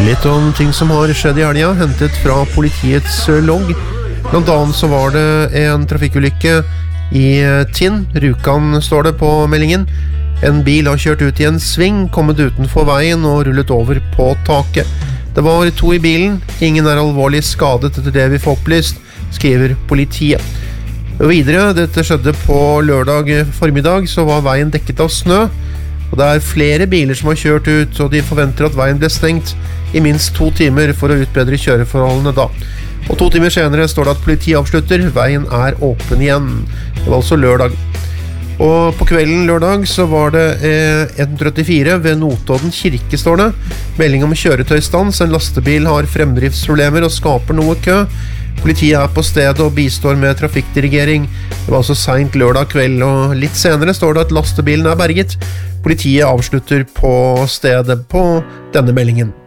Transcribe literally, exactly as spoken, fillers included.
Litt om ting som har skjedd i helga, hentet fra politiets logg. Blant annet så var det en trafikkulykke i Tinn. Rjukan står det på meldingen. En bil har kjørt ut i en sving, kommet utenfor veien og rullet over på taket. Det var to i bilen. Ingen er alvorlig skadet etter det vi får opplyst, skriver politiet. Og videre, dette skjedde på lørdag formiddag, så var veien dekket av snø. Og det er flere biler som har kjørt ut, og de forventer at veien ble stengt i minst to timer for å utbedre kjøreforholdene da. Og to timer senere står det at politiet avslutter, veien er åpen igjen. Det var altså lørdag. Og på kvelden lørdag så var det ett trettifire ved Notodden kirke, står det. Melding om kjøretøystans, en lastebil har fremdriftsproblemer og skaper noe kø. Politiet er på stedet og bistår med trafikkdirigering. Det var altså sent lørdag kveld, og litt senere står det at lastebilen er berget. Politiet avslutter på stedet på denne meldingen.